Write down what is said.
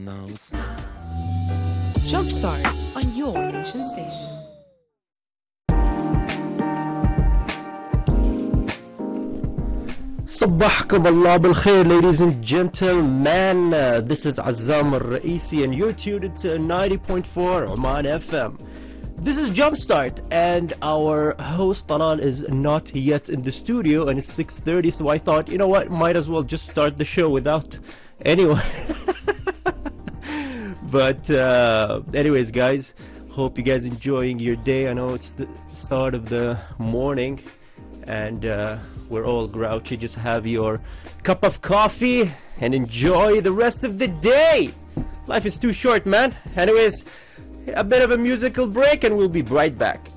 Jumpstart on your nation station. صبحكم الله بالخير, ladies and gentlemen. This is Azzam al-Raisi and you're tuned to 90.4 Oman FM. This is Jumpstart and our host Talal is not yet in the studio and it's 6:30, so I thought, you know what, might as well just start the show without anyone. But anyways, guys, hope you guys enjoying your day. I know it's the start of the morning and we're all grouchy. Just have your cup of coffee and enjoy the rest of the day. Life is too short, man. Anyways, a bit of a musical break and we'll be right back.